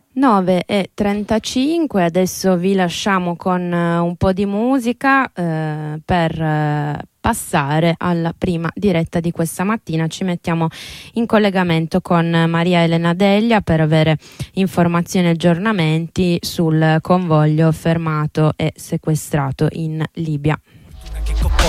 9:35, adesso vi lasciamo con un po' di musica per passare alla prima diretta di questa mattina. Ci mettiamo in collegamento con Maria Elena Deglia per avere informazioni e aggiornamenti sul convoglio fermato e sequestrato in Libia.